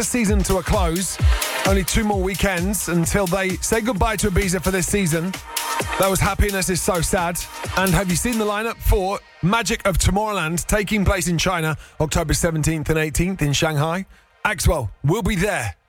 season to a close. Only 2 more weekends until they say goodbye to Ibiza for this season. Those Happiness is So Sad. And have you seen the lineup for Magic of Tomorrowland taking place in China, October 17th and 18th in Shanghai? Axwell will be there.